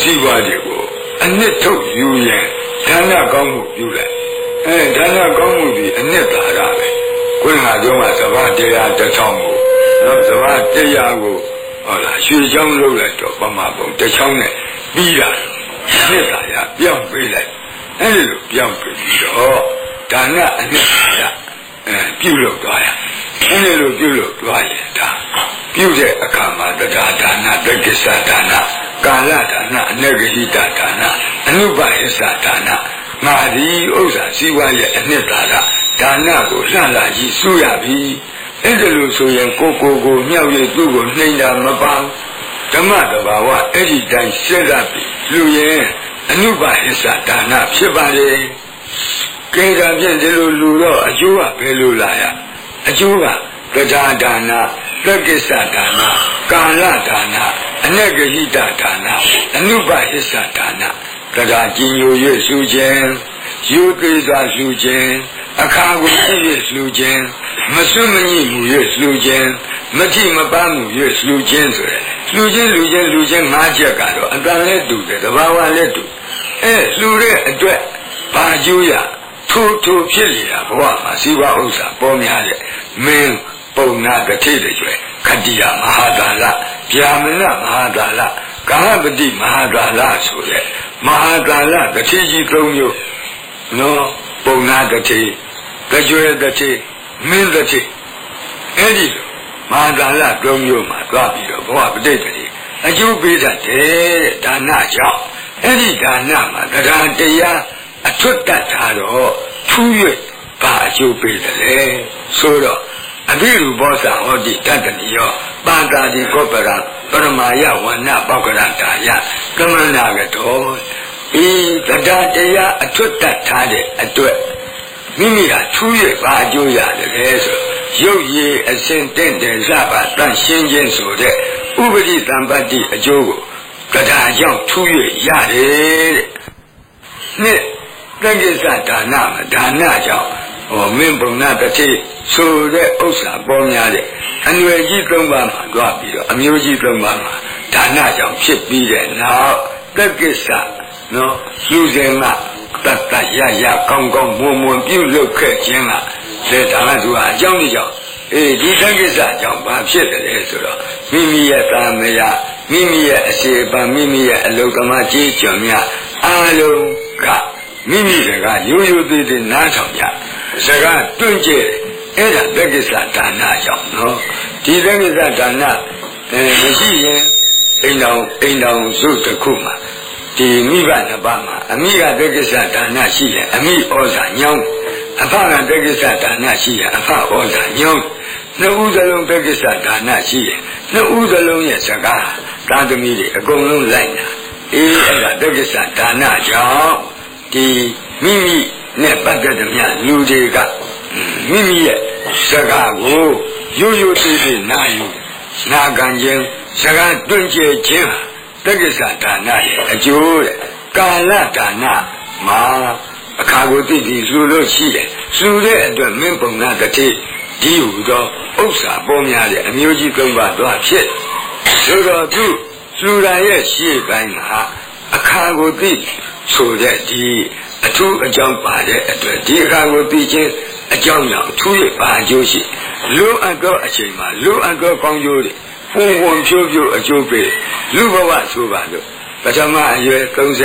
စီးပွားတွေကိုအနှစ်ထုတ်ယူရင်ဒါနကောင်းမှုပြုလိုက်ဒါနကောင်းမှုဒီအနှစ်သာရပဲကိုယ်ငါကြောင့်ကစဘာတရားတစ်ချောင်းကိုနော်စဘာတရားကိုဟုတ်လားရွှေချောင်းလုပ်လိုက်တော့ပမာပုံတစ်ချောင်းနဲ့ပြီးတာနှစ်သာရပြောင်းပေးလိုက်အဲ့ဒီလိုပြောင်းပေးပြီးတော့ဒါနအနှစ်သာရပြုလုပ်သွားရအဲ့ဒီလိုပြုလုပ်သွားရင်ဒါပြုတဲ့အခါမှာတရားဒါနတက္ကိစ္စဒါနကာလဒါနအနဂဟိတဒါနအနုပဟိစ္စဒါနငါဒီဥစ္စာစီဝါရဲ့အနှစ်သာရဒါနကိုလှလှကြီးစုရပြီအဲ့ဒါလို့ဆိုရင်ကိုမြောက်ရည်သူ့ကိုနှိမ့်တာမပါဓမ္မတဘာဝအဲ့ဒီတိုင်းစဉ်းစားပြီးလူရင်အနုပဟိစ္စဒါနဖြစ်ပါလေကဲဒါဖြင့်ဒီလိုလူတော့အကျိုးကဘယ်လိုလာရအကျိုးကတရားဒါနသက္ကိစ္စဒါနကာလဒါနအနဂဟိတဒါနအနုပဟိစ္စဒါနတရားကြည်ညို၍လှူခြင်းယူသေးစွာလှူခြင်းအခါကိုပြည့်လှူခြင်းမစွန့်မညစ်မှု၍လှူခြင်းမတိမပန်းမှု၍လှူခြင်းဆိုရယ်လှူခြင်း၅ချက်ကတော့အတန်လည်းတူတယ်တဘာဝလည်းတူလှူတဲ့အတွက်ဘာကျိုးရထိုးဖြစ်လျာဘဝမှာစီဝဥစ္စာပေါ်များတဲ့မင်းပုံနာတတိတွေကျွဲခတ္တိယမဟာဒါလဗျာမဏမဟာဒါလကာဟပတိမဟာဒါလဆိုတဲ့မဟာဒါလတတိကြီး၃မျိုးနော်ပုံနာတတိကျွဲတတိမင်းတတိအဲ့ဒီမဟာဒါလ၃မျိုးမှာသွားပြီးတော့ဘဝပဋိသန္ဓေအကျိုးပေးတတ်တယ်တဲ့ဒါနကြောင့်အဲ့ဒီဒါနမှာတရားတရားအထွတ်တတ်တာတော့ထူး၍ဘာအကျိုးပေးတယ်လဲဆိုတော့အဘိရူပောသဟောတိတတ္တနိယောပါတာတိကောပရပရမယဝဏပောက္ခရတာယကမန္နာကတော်တရားတရားအထွတ်တတ်ထားတဲ့အတွက်မိမိဟာထူး၍ဘာအကျိုးရတယ်လဲဆိုရုပ်ရည်အစဉ်တင့်တယ်စပါတန့်ရှင်းခြင်းဆိုတဲ့ဥပတိတံပတ္တိအကျိုးကိုတရားကြောင့်ထူး၍ရတယ်တဲ့နှစ်သက္ကိစ္စဒါနမှာဒါနကြောင့်မင်းပုံနာတတိဆိုတဲ့ဥစ္စာပေါ်များတဲ့အနွယ်ကြီး၃ပါးမှာတွားပြီးတော့အမျိုးကြီး၃ပါးမှာဒါနကြောင့်ဖြစ်ပြီးတဲ့နောက်သက္ကိစ္စနော်လူစဉ်ကတတ်တရရကောင်းကောင်းမွန်မွန်ပြုလုပ်ခဲ့ခြင်းကလေဒါကသူကအကြောင်းကြီးကြောင့်ဒီသက္ကိစ္စကြောင့်ဘာဖြစ်တယ်လဲဆိုတော့မိမိရဲ့သာမယမိမိရဲ့အစီအပန်မိမိရဲ့အလုသမားကြီးကျွမ်းများအားလုံးကမိမိကရိုးရိုးသေးသေးနားထောင်ကြစကားတွန့်ကျဲအဲ့ဒါသက္ကိစ္စဒါနကြောင့်နော်ဒီသက္ကိစ္စဒါနမရှိရင်အိမ်တော်စုတစ်ခုမှာဒီမိဘနှစ်ပါးမှာအမိကသက္ကိစ္စဒါနရှိရင်အမိဩဇာညောင်းအဖကသက္ကိစ္စဒါနရှိရင်အဖဩဇာညောင်းနှစ်ဦးစလုံးသက္ကိစ္စဒါနရှိရင်နှစ်ဦးစလုံးရဲ့စကားသာသမီတွေအကုန်လုံးလိုက်နာအဲ့ဒါသက္ကိစ္စဒါနကြောင့်ဒီမိမိနဲ့ပတ်သက်တဲ့များလူတွေကမိမိရဲ့စကားကိုရိုးရိုးသေးသေးနာယူနာခံခြင်းစကားတွန့်ကျဲခြင်းသက္ကိစ္စဒါနရဲ့အကျိုးတဲ့ကာလဒါနမှာအခါကိုသိပြီးလှူလို့ရှိတယ်လှူတဲ့အတွက်မင်းပုံနာတတိဒီဟူသောဥစ္စာပေါ်များတဲ့အမျိုးကြီး၃ပါးသွားဖြစ်ဆိုတော့သူလှူတာရဲ့ရှေ့ပိုင်းမှာအခါကိုသိဆိုတဲ့ဒီအထူးအကြောင်းပါတဲ့အတွက်ဒီအခါကိုသိချင်းအကြောင်းကြောင့်ထူးရပါအကျိုးရှိလူအပ်သောအချိန်မှာလူအပ်သောကောင်းကျိုးတွေပုံဖြိုးအကျိုးပေးလူဘဝဆိုပါလို့ပထမအရွယ်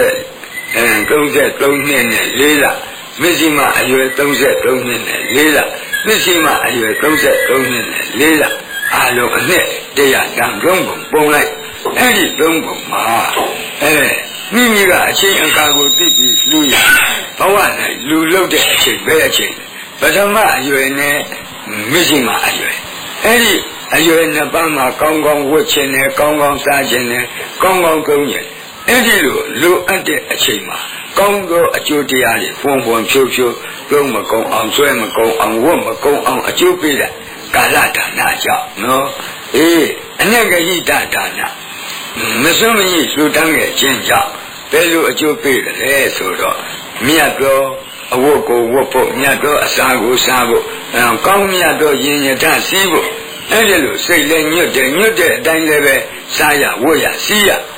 33နှစ်နဲ့4လမစ္စည်းမအရွယ်33နှစ်နဲ့4လမစ္စည်းမအရွယ်33နှစ်နဲ့4လအားလုံးအနှစ်100တန်3ပုံပုံလိုက်အဲ့ဒီ3ပုံမှာမိမိကအချိန်အခါကိုသိပြီးလူရဘဝ၌လူလုတ်တဲ့အချိန်ပဲအချိန်ပထမအရွယ်နဲ့မစ္စည်းမအရွယ်အဲ့ဒီအရွယ်နှစ်ပါးမှာကောင်းကောင်းဝတ်ခြင်းနဲ့ကောင်းကောင်းစားခြင်းနဲ့ကောင်းကောင်းကုန်းခြင်းအဲ့ဒီလိုအပ်တဲ့အချိန်မှာကောင်းသောအကျိုးတရားတွေဖွန်ဖြိုးလုံးမကုန်းအောင်ဆွဲမကုန်းအောင်ဝတ်မကုန်းအောင်အကျိုးပေးတဲ့ကာလဒါနကြောင့်နော်အနဂဟိတဒါနမစွန့်မညစ်လှူဒန်းခဲ့ခြင်းကြောင့်ဘယ်လိုအကျိုးပေးတယ်လဲဆိုတော့မြတ်သောအဝတ်ကိုဝတ်ဖို့မြတ်သောအစာကိုစားဖို့ကောင်းမြတ်သောယဉ်ယထစီးဖို့အဲ့ဒီလိုစိတ်လည်းညွတ်တဲ့အတိုင်းလည်းပဲစားရဝတ်ရစီးရ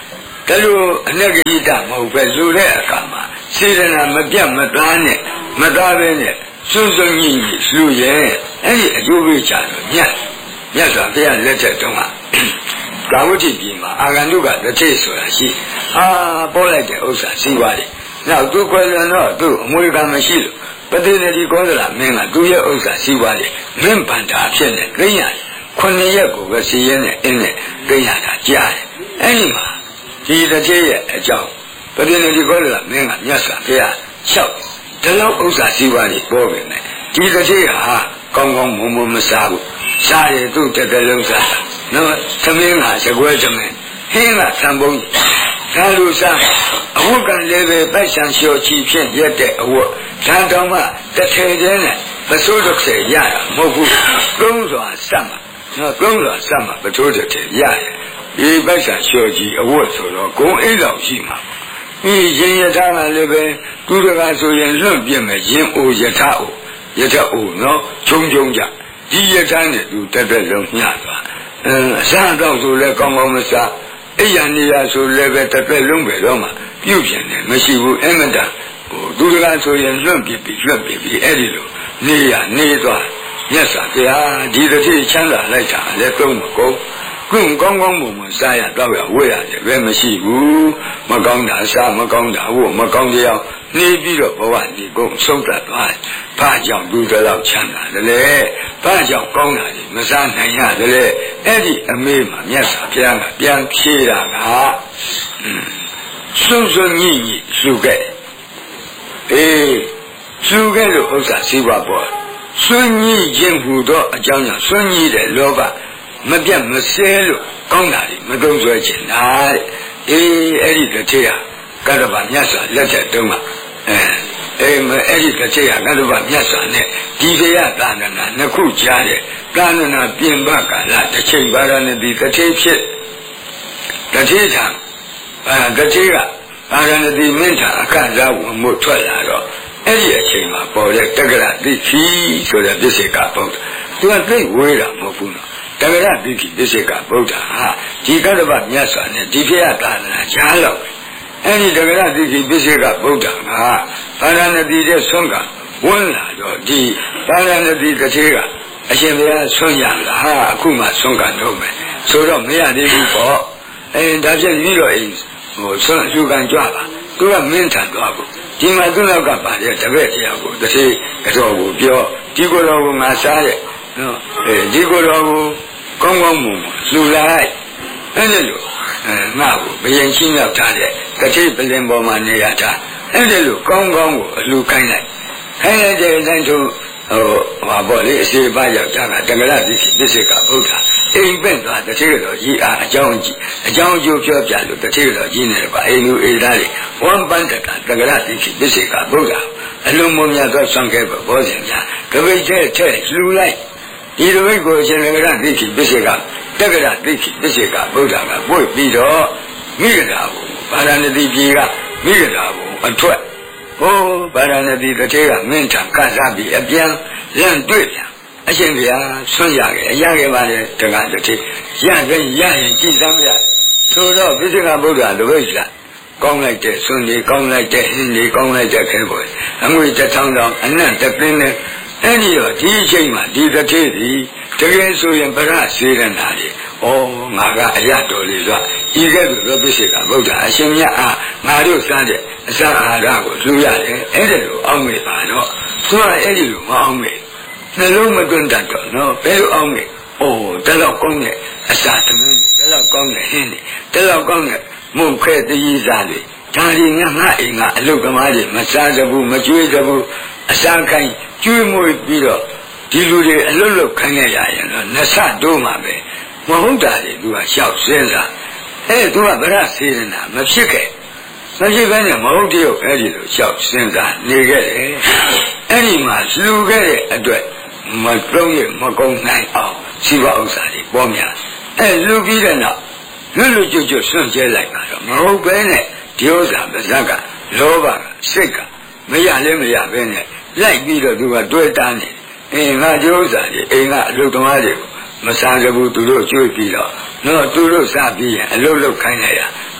ဒါလိုအနဂိတမဟုတ်ပဲလူတဲ့အခါမှာစေတနာမပြတ်မသားနဲ့မသားပဲနဲ့စွန်းစွန်းကြီးလူရဲ့အဲ့ဒီအကျိုးပေးချတော့မြတ်စွာဘုရားလက်ထက်တုန်းကကာဝတိပြည်မှာအာဂန္တုကတစ်ထိပ်ဆိုတာရှိပေါ်လိုက်တဲ့ဥစ္စာစီးပွားတယ်နောက်သူခွဲလွန်တော့သူအမွေခံမရှိလို့ပတိနေဒီကောသလမင်းကသူရဲ့ဥစ္စာစီးပွားတယ်မင်းဗန္တာဖြစ်နေသိရတယ်9 ရက်ကိုပဲစီးရဲနဲ့အင်းနဲ့သိရတာကြားတယ်အဲ့ဒီမှာဒီတစ်ထိပ်ရဲ့အကြောင်းပတိနေဒီကောသလမင်းကမြတ်စွာဘုရားလျှောက်ဒီလောက်ဥစ္စာစီးပွားတယ်ပေါ်ပြီနဲ့ဒီတစ်ထိပ်ဟာကောင်းကောင်းမုံမမစားဘူးစားရသူ့တက်လုံးစားတာနော်သမင်းကရကွဲသမင်းဟင်းကသံပုံးဒါလူစားအဝတ်ကလည်းပဲပိုက်ဆံလျှော်ချီဖြင့်ရက်တဲ့အဝတ်ဓာတ်တော်မှတစ်ထည်တည်းနဲ့ပစိုးတစ်ဆယ်ရတာမဟုတ်ဘူးသုံးစွာစက်မှာနော်သုံးစွာစက်မှာပစိုးတစ်ထည်ရတယ်ဒီပိုက်ဆံလျှော်ချီအဝတ်ဆိုတော့ဂုံအိတ်လောက်ရှိမှာဒီရင်ရထားကလည်းပဲသူတကားဆိုရင်လွန့်ပြစ်မယ်ရင်အိုရထားအိုရထားအိုနော်ချုံကြဒီရထားနဲ့သူတက်လုံးညသွားအစားတော့ဆိုလဲကောင်းကောင်းမစားအိယာနေရဆိုလည်းပဲတက်လုံးပဲတော့မှပြုတ်ပြန်တယ်မရှိဘူးအမတန်သူတကားဆိုရင်လွန့်ပြစ်ပြီးအဲ့ဒီလိုနေသွားမြတ်စွာဘုရားဒီတစ်ထိချမ်းသာလိုက်တာလည်းသုံးမကုန်ကုကောင်းမစားရတော့ရဝေးရတယ်ပဲမရှိဘူးမကောင်းတာစားမကောင်းတာဝမကောင်းတရားနေပြီးတော့ဘဝဒီကုန်ဆုံးသတ်သွားဘာကြောင့်သူတော်ချမ်းသာတယ်လေဘာကြောင့်ကောင်းတာဒီမစားနိုင်ရတယ်လေအဲ့ဒီအမေးမှာမြတ်စွာဘုရားကပြန်ဖြေတာကစွန်းစွန်းညိလှူခဲ့လှူခဲ့လို့ဥစ္စာစီးပွားပေါ်စွန်းညိခြင်းဟူသောအကြောင်းကြောင့်စွန်းညိတဲ့လောဘမပြတ်မစဲလို့ကောင်းတာဒီမသုံးဆွဲချင်တာအဲ့ဒီတစ်ထည့်ကတ္တဗမြတ်စွာလက်ထက်တုန်းကအဲ့ဒီတစ်ထည့်ကတ္တဗမြတ်စွာနဲ့ဒီတရားသာသနာနှစ်ခုကြားတဲ့သာသနာပြင်ပကာလတစ်ချိန်ပါရဏသီတစ်ထည့်ဖြစ်တစ်ထည့်ထံတစ်ထည့်ကပါရဏသီမင်းထံအခန့်စားဝင်မှုထွက်လာတော့အဲ့ဒီအချိန်မှာပေါ်တဲ့တက္ကရာတိခီဆိုတဲ့ပြစ္ဆေကဗုဒ္ဓသူကသိဝေးတာမဟုတ်ဘူးနော်တက္ကရာတိခီပြစ္ဆေကဗုဒ္ဓဟာဒီကတ္တဗမြတ်စွာနဲ့ဒီဖေယသာသနာကြားလောက်အဲ့ဒီတက္ကရာတိခီပြစ္ဆေကဗုဒ္ဓကပါရဏသီတဲ့ဆွမ်းကဝင်လာတော့ဒီပါရဏသီတစ်သေးကအရှင်ဘုရားဆွမ်းရလားအခုမှဆွမ်းကတော့မယ်ဆိုတော့မရသေးဘူးပေါ့ဒါဖြစ်ပြီးတော့ဆွမ်းလူကံကြွပါသူကမင်းထန်သွားဘူးဒီမှာသူ့နောက်ကပါတဲ့တပည့်တရားကိုတစ်သေးကတော့ကိုပြောဒီကိုယ်တော်ကိုငါစားတဲ့နော်ဒီကိုယ်တော်ကိုကောင်းမွန်လှူလိုက်အဲ့ဒီလိုငါ့ကိုဘယင်ချင်းရောက်ထားတဲ့တစ်သေးပလင်ပေါ်မှာနေရတာအဲ့ဒီလိုကောင်းကိုအလှူခိုင်းလိုက်တဲ့အတိုင်းသူဟာပေါ့လေအစီအပါရောက်ကြတာတက္ကရာတိပစ္စေကဗုဒ္ဓအိမ်ပင့်သွားတတိယတော်ကြီးအားအကြောင်းအကျိုးပြောပြလို့တတိယတော်ကြီးနဲ့ပါအိမ်လူအိမ်သားတွေဝမ်းပန်းတက္ကရာတိပစ္စေကဗုဒ္ဓအလုံးမမြတ်သောဆွမ်းခဲ့ဘောဇင်များတပိတ်တဲ့လှူလိုက်ဒီတပိတ်ကိုရှင်တက္ကရာတိပစ္စေကတက္ကရာတိပစ္စေကဗုဒ္ဓကပွင့်ပြီးတော့မိဂဒာဘုဗာရာဏသီပြည်ကမိဂဒာဘုအထွက်ဗာရာဏသီတစ်သေးကမင်းထံကစားပြီးအပြန်လန့်တွေ့ပြန်အရှင်ဘုရားဆွရခဲ့ပါလေတက္ကရာတစ်သေးရရင်ကြည်စမ်းရဆိုတော့ပြစ္ဆေကဗုဒ္ဓလူပိစ္ဆာကောင်းလိုက်တဲ့ဆွနေကောင်းလိုက်တဲ့ဟင်းနေကောင်းလိုက်တဲ့ခဲပေါ်အငွေ1000တောင်အနံ့တသိန်းနဲ့အဲ့ဒီတော့ဒီအချိန်မှာဒီတစ်သေးဒီတကယ်ဆိုရင်ဗရစေရနာလေငါကအရတော်လေးဆိုဤကဲ့သို့သောပြစ္ဆေကဗုဒ္ဓအရှင်မြတ်အားငါတို့စားတဲ့အစာအာဟာရကိုလှူရတယ်အဲ့ဒါလိုအောင်းမေပါတော့သူကအဲ့ဒီလိုမအောင်းမေနှလုံးမသွင်းတတ်တော့နော်ဘယ်လိုအောင်းမေဒါတော့ကောင်းတဲ့အစာသမင်းဒါတော့ကောင်းတဲ့ဟင်းတွေဒါတော့ကောင်းတဲ့မုန်ခဲတည်စားတွေဒါတွေငါအိမ်ကအလုတ်သမားတွေမစားကြဘူးမကျွေးကြဘူးအစာခိုင်းကျွေးမွေးပြီးတော့ဒီလူတွေအလွတ်လွတ်ခိုင်းရရင်တော့နှဆတိုးမှာပဲမဟုတ်တာတွေသူကရှောက်စင်းစားသူကဗရစေရနာမဖြစ်ခဲ့မရှိဘဲနဲ့မဟုတ်တည်းအဲ့ဒီလိုလျှောက်စဉ်းစားနေခဲ့တယ်အဲ့ဒီမှာလှူခဲ့တဲ့အတွက်မသုံးရမကုန်နိုင်အောင်ရှိပါဥစ္စာတွေပေါ်များလှူပြီးတဲ့နောက်လွတ်ကျွတ်ဆွန့်ကျဲလိုက်ပါတော့မဟုတ်ဘဲနဲ့ဒီဥစ္စာပါဇက်ကလောဘကစိတ်ကမရလဲမရဘဲနဲ့လိုက်ပြီးတော့သူကတွဲတန်းနေငါဒီဥစ္စာတွေအိမ်ကအလုပ်သမားတွေကိုမစားကြဘူးသူတို့ကျွေးပြီးတော့သူတို့စားပြီးရင်အလုပ်လုပ်ခိုင်းလိုက်ရ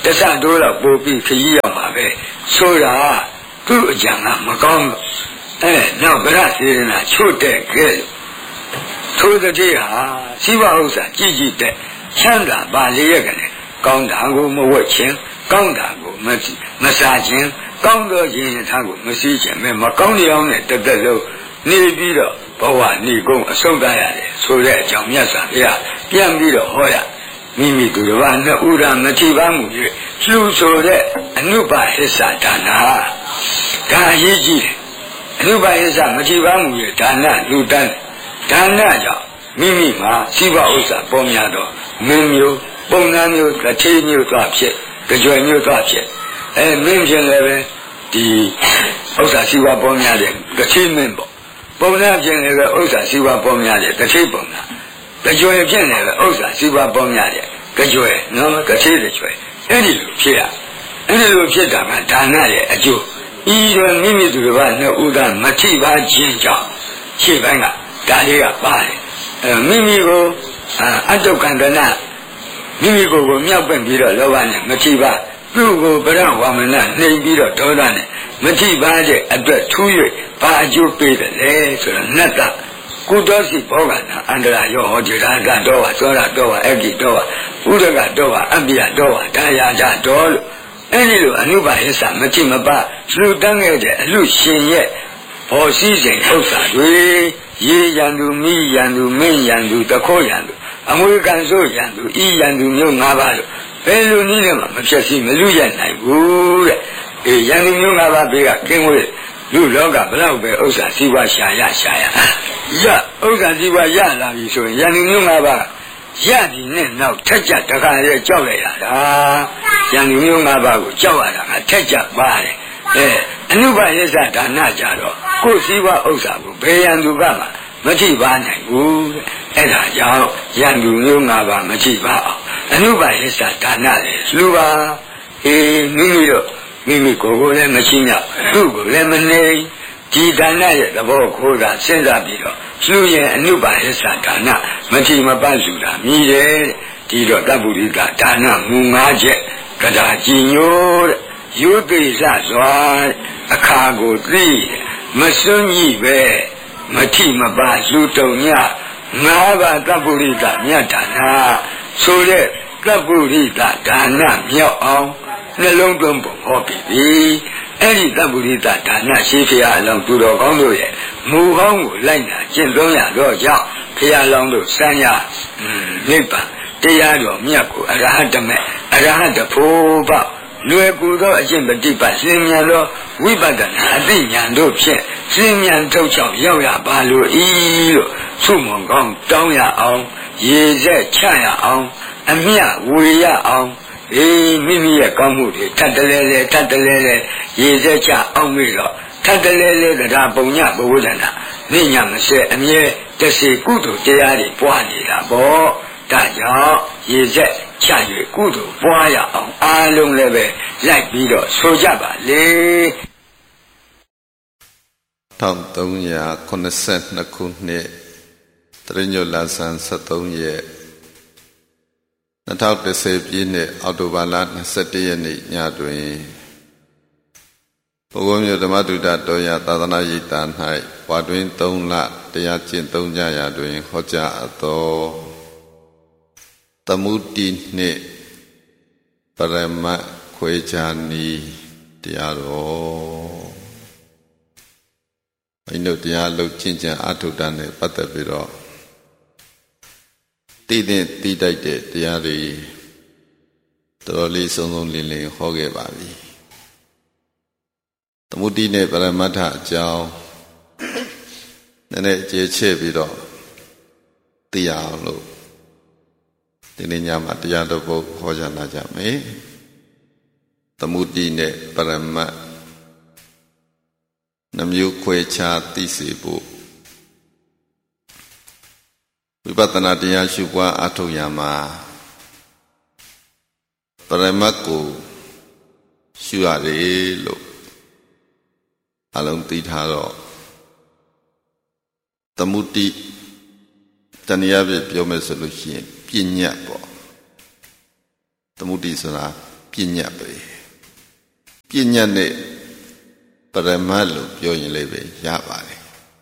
တဆတိုးတော့ပို့ပြီးခကြီးရောက်မှာပဲဆိုတာသူ့အကြံကမကောင်းဘူးနောက်ဗရစေရနာချို့တဲ့ခဲ့ထိုတည်းဟာရှိပါဥစ္စာကြည်ကြည်တဲ့ချမ်းသာပါလေရကနေကောင်းတာကိုမဝတ်ခြင်းကောင်းတာကိုမစားခြင်းကောင်းသောခြင်းထားကိုမစည်းခြင်းမကောင်းတဲ့အောင်နဲ့တက်တက်လုံးနေပြီးတော့ဘဝနေကုန်အဆုံးသတ်ရတယ်ဆိုတဲ့အကြောင်းမြတ်စွာဘုရားပြန်ပြီးတော့ဟောရမိမိသူတစ်ပါးနှစ်ဦးရာမထိပါမှု၍လှူဆိုတဲ့အနုပါဟစ္စာဒါနာဒါအရေးကြီးတယ်အနုပါဟစ္စာမထိပါမှု၍ဒါနလူတန်းဒါနကြောင့်မိမိမှာစိဗဥစ္စာပေါ်များတော့မင်းမျိုးပုံနာမျိုးတစ်ထေးမျိုးသွားဖြစ်ကြွယ်မျိုးသွားဖြစ်မင်းဖြစ်လည်းပဲဒီဥစ္စာစိဗပေါ်များတယ်တစ်ထေးမင်းပေါ့ပုံနာဖြစ်လည်းပဲဥစ္စာစိဗပေါ်များတယ်တစ်ထေးပုံနာကြွယ်ဖြစ်လည်းပဲဥစ္စာစိဗပေါ်များတယ်ကြွယ်နော်တစ်ထေးကြွယ်အဲ့ဒီလိုဖြစ်ရအဲ့ဒီလိုဖြစ်တာကဒါနရဲ့အကျိုးဤတော့မိမိသူတစ်ပါးနှစ်ဦးသားမထိပါခြင်းကြောင့်ရှေ့ပိုင်းကဒါလေးကပါတယ်မိမိကိုအတုကန္တနာမိမိကိုမြောက်ပင့်ပြီးတော့လောဘနဲ့မထိပါသူ့ကိုဗရဝါမနနှိမ်ပြီးတော့ဒေါသနဲ့မထိပါတဲ့အတွက်ထူး၍ဘာအကျိုးပေးတယ်လဲဆိုတော့နတ်ကကုသောစီဘောကနာအန္တရာရောဟောဒီရာကတော့ဝါသောရတော့ဝါအဂိတော့ဝါဥဒကတော့ဝါအပိယတော့ဝါဒါယာကြတော့လို့အဲ့ဒီလိုအနုပါဟစ္စာမထိမပါလှူတန်းခဲ့တဲ့အလှရှင်ရဲ့ဘောစည်းစိန်ဥစ္စာတွေရေရန်သူမိရန်သူမင်းရန်သူတခိုးရန်သူအမွေကန်ဆိုးရန်သူဤရန်သူမျိုး၅ပါးလို့ဘယ်လိုနည်းနဲ့မှမဖြစ်စီမလူရနိုင်ဘူးတဲ့ရန်သူမျိုး၅ပါးဘေးကကင်းဝေးလူလောကဘလောက်ပဲဥစ္စာစီးပွားရှာရဥစ္စာစီးပွားရလာပြီဆိုရင်ရန်သူမျိုး၅ပါးရသည်နဲ့နောက်ထက်ကြတခါရဲကြောက်လိုက်ရတာရန်သူမျိုး၅ပါးကိုကြောက်ရတာကထက်ကြပါတယ်အနုပါဟစ္စာဒါနကြတော့ကိုယ်စည်းဝါဥစ္စာကိုဘယ်ရန်သူကမှမထိပါနိုင်ဘူးတဲ့အဲ့ဒါကြောင့်ရန်သူမျိုး၅ပါးမထိပါအောင်အနုပါဟစ္စာဒါနလေလူပါမိမိတို့မိမိကိုယ်ကိုလည်းမရှိမြောက်သူ့ကိုလည်းမနေဒီဒါနရဲ့သဘောခိုးတာစဉ်းစားပြီးတော့လူရဲ့အနုပါဟစ္စာဒါနမထိမပလူတာမြည်တယ်ဒီတော့တပ္ပုရိကဒါနမူ၅ချက်ကဒါကြည်ညိုတဲ့ယုသိစစွာအခါကိုသိမစွန့်ကြီးပဲမထိမပါလူတုံည၅ပါးတပ္ပုရိကမြတ်ဒါနဆိုတဲ့တပ္ပုရိကဒါနမြောက်အောင်နှလုံးသွင်းဖို့ဟောပြီးပြီအဲ့ဒီတပ္ပုရိကဒါနရှိဖရာအလောင်းသူတော်ကောင်းတို့ရဲ့မူကောင်းကိုလိုက်နာကျင့်သုံးရတော့ကြောင့်ဖရာလောင်းတို့စံရနိဗ္ဗာန်တရားတော်မြတ်ကိုအရဟတမေအရဟတဖို့ပေါ့လွယ်ကူသောအကျင့်ပฏิပတ်စင်မြန်သောဝိပဿနာအသိဉာဏ်တို့ဖြင့်စင်မြန်ထုတ်ချောက်ရောက်ရပါလို့ဤလို့သုမွန်ကောင်းတောင်းရအောင်ရေဆက်ချရအောင်အမြဝေရအောင်မိမိရဲ့ကောင်းမှုတွေထပ်တလဲလဲထပ်တလဲလဲရေဆက်ချအောင်ပြီးတော့ထပ်တလဲလဲတရားပုံညဘဝဒနာနိညာမစဲအမြဲတစေကုသိုလ်တရားတွေပွားနေတာပေါ့ဒါကြောင့်ရေဆက်ချ၍ကုသိုလ်ပွားရအောင်အားလုံးလည်းပဲလိုက်ပြီးတော့ဆိုကြပါလေ 1382ခုနှစ်တရညလဆန်း73ရက်2010ပြည့်နှစ်အောက်တိုဘာလ21ရက်နေ့ညတွင်ဘုရားမြို့ဓမ္မတုဒ္ဒတော်ရသာသနာ့ရိပ်သာ၌ဝါတွင်3လတရားကျင့်သုံးကြရာတွင်ဟောကြားအပ်သောသမုတိနှင့်ပရမတ်ခွေခြားနီးတရားတော်အဲ့တို့တရားလုပ်ကျင့်ကြံအထုတာနဲ့ပတ်သက်ပြီးတော့တည်တိုက်တဲ့တရားတွေတော်လေးစုံစုံလင်းလင်းဟောခဲ့ပါပြီသမုတိနဲ့ပရမတ္ထအကြောင်းနည်းနည်းအခြေချဲ့ပြီးတော့သိရအောင်လို့ဒီနေ့ညမှာတရားတော်ပုဒ်ဟောကြားလာကြမယ်သမုတိနဲ့ပရမတ်နှမျိုးခွဲခြားသိစေဖို့ဝိပဿနာတရားရှုပွားအထောက်ရမှာပရမတ်ကိုရှုရတယ်လို့အလုံးသိထားတော့သမုတိတဏှာပြပြောမယ်ဆိုလို့ရှိရင်ပညာပေါ့သမုတိဆိုတာပညာပဲပညာနဲ့ပရမတ်လို့ပြောရင်လည်းပဲရပါတယ်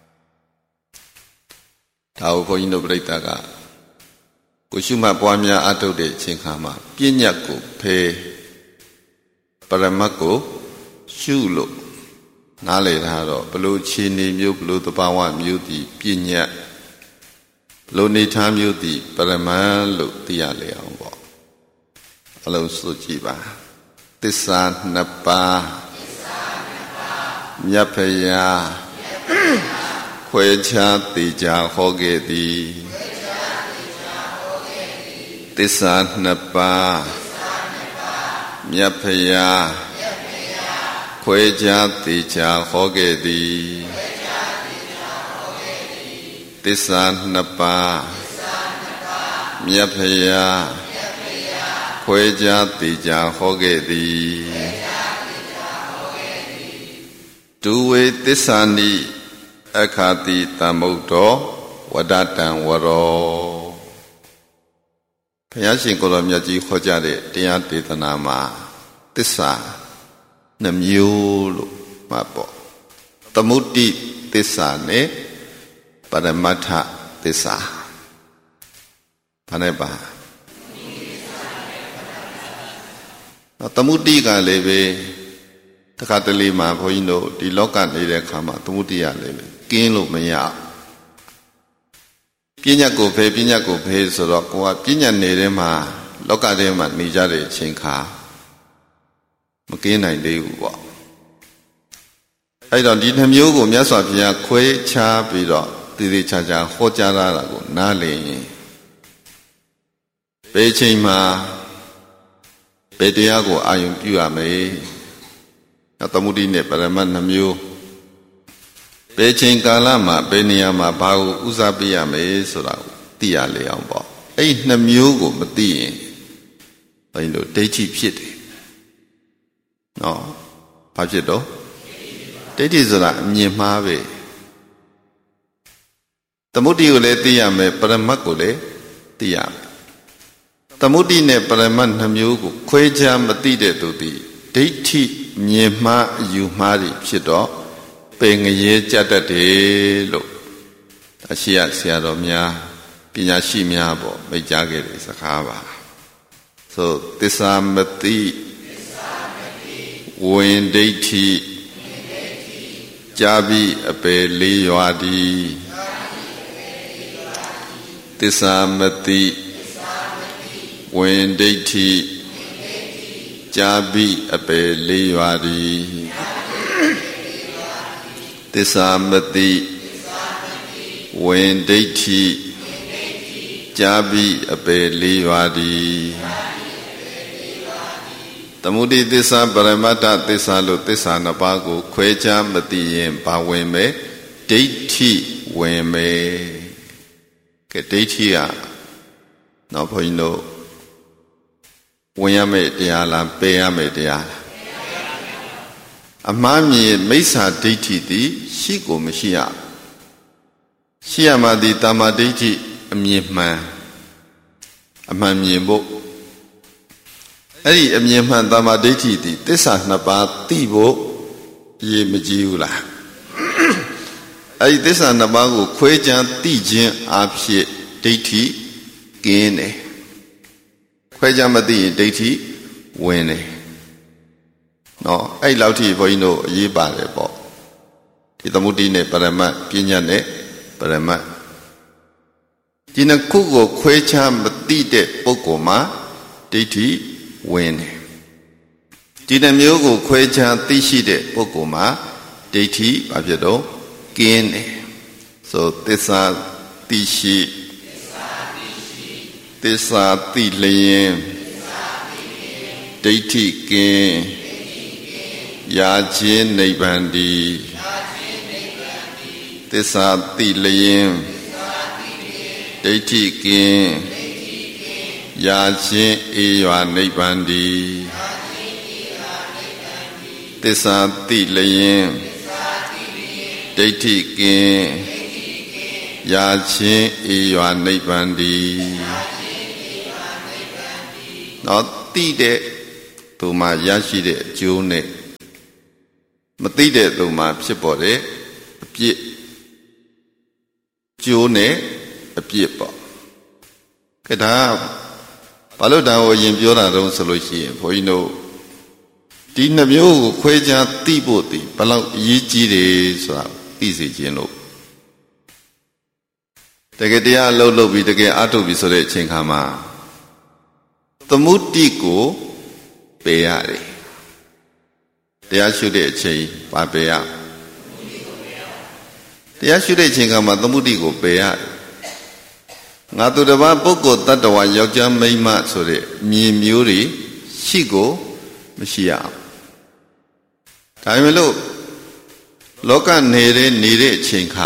ဒါကိုဘုန်းကြီးတို့ပြိဿကကိုရှုမှတ်ပွားများအထုတ်တဲ့အချိန်ခါမှာပညာကိုဖယ်ပရမတ်ကိုရှုလို့နားလည်ထားတော့ဘလို့ခြေနေမျိုးဘလို့သဘာဝမျိုးဒီပညာဘလို့နေထားမျိုးဒီပရမတ်လို့သိရလေအောင်ပေါ့အလုံးစုကြည့်ပါသစ္စာနှစ်ပါးမြတ်ဖရာခွဲခြားသိကြဟောခဲ့သည်သစ္စာနှစ်ပါးမြတ်ဖရာခွဲခြားသိကြဟောခဲ့သည်သစ္စာနှစ်ပါးမြတ်ဖရာခွဲခြားသိကြဟောခဲ့သည်ဒုဝေသစ္စာနိအခါတိတမ္မုဒ္ဒောဝဒတံဝရောဘုရားရှင်ကိုယ်တော်မြတ်ကြီးဟောကြားတဲ့တရားဒေသနာမှာသစ္စာနှမျိုးလို့မှတ်ပေါ့သမုဒ္ဒိသစ္စာနဲ့ပရမတ္ထသစ္စာဘာနဲ့ပါသမုဒ္ဒိကလည်းပဲတခါတလေမှာဘုန်းကြီးတို့ဒီလောကနေတဲ့အခါမှာသမုဒ္ဒိရလည်းပဲကင်းလို့မရပညာကိုဖယ်ပညာကိုဖယ်ဆိုတော့ကိုကပညာနေတဲ့မှာလောကထဲမှာနေကြတဲ့အချိန်ခါမကင်းနိုင်သေးဘူးပေါ့အဲ့တော့ဒီနှမျိုးကိုမြတ်စွာဘုရားခွဲခြားပြီးတော့တည်တည်ချာချာဟောကြားလာတာကိုနားလည်ရင်ဘယ်ချိန်မှာဘယ်တရားကိုအာရုံပြုရမလဲသမုဒိနဲ့ပရမတ်နှမျိုးဘယ်ချိန်ကာလမှာဘယ်နေရာမှာဘာကိုဥစားပေးရမလဲဆိုတာကိုသိရလေအောင်ပေါ့အဲ့နှမျိုးကိုမသိရင်ဘယ်လိုဒိဋ္ဌိဖြစ်တယ်နော်ဘာဖြစ်တော့ဒိဋ္ဌိဆိုတာအမြင်မှားပဲသမုဒိကိုလည်းသိရမယ်ပရမတ်ကိုလည်းသိရမယ်သမုဒိနဲ့ပရမတ်နှမျိုးကိုခွဲခြားမသိတဲ့သူသည်ဒိဋ္ဌိမြင်မှားအယူမှားတွေဖြစ်တော့ပင်ငရဲကြတတ်တယ်လို့အရှိရဆရာတော်များပညာရှိများပေါ့မိတ်ကြားခဲ့တဲ့စကားပါဆိုသစ္စာမတိဝင်ဒိဋ္ဌိကြာပြီးအပယ်လေးရွာသည်သစ္စာမတိဝင်ဒိဋ္ဌိကြာပြီးအပယ်လေးရွာသည်သစ္စာမတိဝင်ဒိဋ္ဌိကြာပြီးအပယ်လေးရွာသည်သမုဒိသစ္စာပရမတ္ထသစ္စာလို့သစ္စာနှစ်ပါးကိုခွဲခြားမသိရင်ဘာဝင်မယ်ဒိဋ္ဌိဝင်မယ်ကဲဒိဋ္ဌိကနောက်ဘုန်းကြီးတို့ဝင်ရမယ့်တရားလားပယ်ရမယ့်တရားလားအမှားမြင်မိစ္ဆာဒိဋ္ဌိသည်ရှိကိုမရှိရရှိရမှသည်တမ္မာဒိဋ္ဌိအမြင်မှန်အမှန်မြင်ဖို့အဲ့ဒီအမြင်မှန်တမ္မာဒိဋ္ဌိသည်သစ္စာနှစ်ပါးသိဖို့ရည်မကြီးဘူးလားအဲ့ဒီသစ္စာနှစ်ပါးကိုခွဲခြားသိခြင်းအဖြစ်ဒိဋ္ဌိကင်းတယ်ခွဲခြားမသိရင်ဒိဋ္ဌိဝင်တယ်နော်အဲ့လောက်ထိဘုန်းကြီးတို့အရေးပါတယ်ပေါ့ဒီသမုဒိနဲ့ပရမတ်ပညာနဲ့ပရမတ်ဒီနှစ်ခုကိုခွဲခြားမသိတဲ့ပုဂ္ဂိုလ်မှာဒိဋ္ဌိဝင်တယ်ဒီနှမျိုးကိုခွဲခြားသိရှိတဲ့ပုဂ္ဂိုလ်မှာဒိဋ္ဌိဘာဖြစ်တော့ကင်းတယ်ဆိုသစ္စာသိရှိသစ္စာသိလျင်ဒိဋ္ဌိကင်းရာခြင်းနိဗ္ဗာန်တည်သစ္စာသိလျင်ဒိဋ္ဌိကင်းရာခြင်းအေးရွာနိဗ္ဗာန်တည်သစ္စာသိလျင်ဒိဋ္ဌိကင်းရာခြင်းအေးရွာနိဗ္ဗာန်တည်နော်သိတဲ့ပသူမှာရရှိတဲ့အကျိုးနဲ့မသိတဲ့သူမှာဖြစ်ပေါ်တဲ့အပြစ်ကျိုးနဲ့အပြစ်ပေါ့ကဲဒါဘာလို့ဒါကိုရင်ပြောတာတုံးဆိုလို့ရှိရင်ဘုန်းကြီးတို့ဒီနှမျိုးကိုခွဲခြားသိဖို့တည်ဘယ်လောက်အရေးကြီးတယ်ဆိုတာသိစေခြင်းလို့တကယ်တရားအလုပ်လုပ်ပြီးတကယ်အထုတ်ပြီးဆိုတဲ့အချိန်ခါမှာသမုဒ္ဒိကိုပယ်ရတယ်တရားရှုတဲ့အချိန်ပါပယ်ရတရားရှုတဲ့အချိန်ခါမှာသမုဒ္ဒိကိုပယ်ရတယ်ငါသူတစ်ပါးပုဂ္ဂိုလ်တ attva ယောက်ျားမိန်းမဆိုတဲ့မြင်မျိုးတွေရှိကိုမရှိရအောင်ဒါပေမဲ့လို့လောကနေနေတဲ့အချိန်ခါ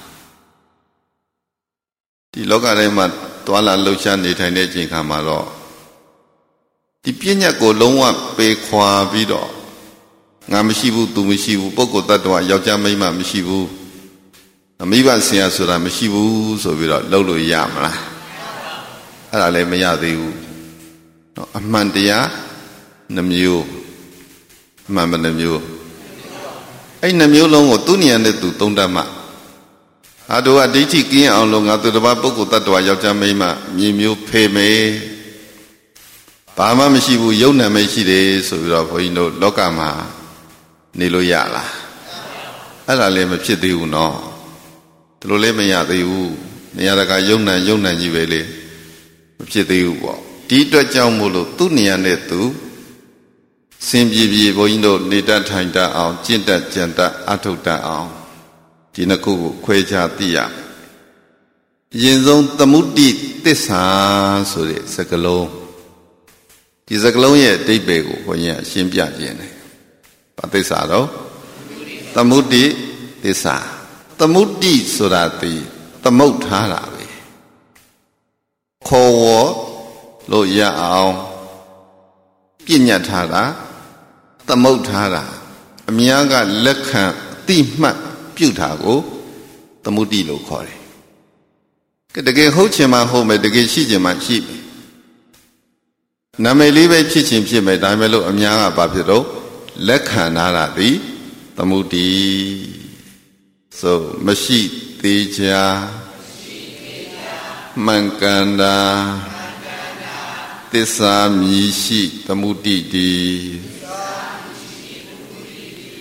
ဒီလောကထဲမှာတွာလာလှုပ်ရှားနေထိုင်တဲ့အချိန်ခါမှာတော့ဒီပညာကိုလုံးဝပေခွာပြီးတော့ငါမရှိဘူးသူမရှိဘူးပုဂ္ဂိုလ်တ attva ယောက်ျားမိန်းမမရှိဘူးအမိဘဆရာဆိုတာမရှိဘူးဆိုပြီးတော့လှုပ်လို့ရမလားအဲ့ဒါလည်းမရသေးဘူးเนาะအမှန်တရားနှမျိုးအမှန်မနှမျိုးအဲ့နှမျိုးလုံးကိုသူ့ဉာဏ်နဲ့သူသုံးတတ်မှအာတို့ကဒိဋ္ဌိကင်းအောင်လို့ငါသူတစ်ပါးပုဂ္ဂိုလ်တ attva ယောက်ျားမိန်းမမြင်မျိုးဖေးမယ်ဘာမှမရှိဘူးယုံနာမရှိတယ်ဆိုပြီးတော့ဘုန်းကြီးတို့လောကမှာနေလို့ရလားအဲ့ဒါလည်းမဖြစ်သေးဘူးเนาะဒီလိုလည်းမရသေးဘူးနေရာတကာယုံနာကြီးပဲလေမဖြစ်သေးဘူးပေါ့ဒီအတွက်ကြောင့်မို့လို့သူ့နေရာနဲ့သူစင်ပြေပြေဘုန်းကြီးတို့နေတတ်ထိုင်တတ်အောင်ကျင့်တတ်ကြံတတ်အထုတ်တတ်အောင်ဒီနှစ်ခုကိုခွဲခြားသိရအရင်ဆုံးသမုဒ္ဒိသစ္စာဆိုတဲ့စကားလုံးဒီစကားလုံးရဲ့အဓိပ္ပာယ်ကိုဘုန်းကြီးကရှင်းပြခြင်းတယ်ဘာသစ္စာတော့သမုဒ္ဒိသစ္စာသမုဒ္ဒိဆိုတာဒီသမုတ်ထားတာပဲခေါ်ဝေါ်လို့ရအောင်ပြညတ်ထားတာသမုတ်ထားတာအများကလက်ခံသိမှတ်ပြုတာကိုသမုဒ္ဒိလို့ခေါ်တယ်တကယ်ဟုတ်ချင်မှဟုတ်မယ်တကယ်ရှိချင်မှရှိမယ်နာမည်လေးပဲဖြစ်ချင်ဖြစ်မယ်ဒါပေမဲ့လို့အများကဘာဖြစ်တော့လက်ခံထားတာဒီသမုဒ္ဒိဆိုမရှိသေးချာမှန်ကန်တာသစ္စာမြည်ရှိသမုဒ္ဒိတိ